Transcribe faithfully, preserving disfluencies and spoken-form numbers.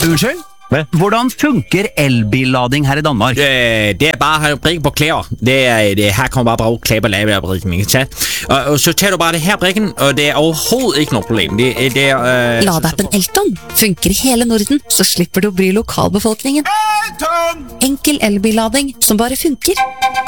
Unnskyld? Hvordan funker elbillading her i Danmark? Øh, det er bare at brikke på klæder. Det er, det, her kommer bare bruge klæder på lavebrikken, ikke sant? Og, og så tager du bare det her brikken, og det er overhovedet ikke noe problem. Det, det er... Øh, Ladeappen Elton funker i hele Norden, så slipper du å bry lokalbefolkningen. Enkel elbillading som bare funker.